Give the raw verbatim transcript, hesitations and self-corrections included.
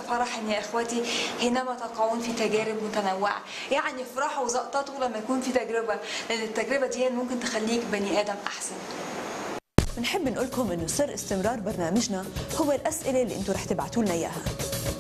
فرحا يا اخوتي حينما تقعون في تجارب متنوعه. يعني افرحوا وزقططوا لما يكون في تجربه، لان التجربه دي ممكن تخليك بني ادم احسن. بنحب نقول لكم انه سر استمرار برنامجنا هو الاسئله اللي انتم رح تبعتوا لنا اياها.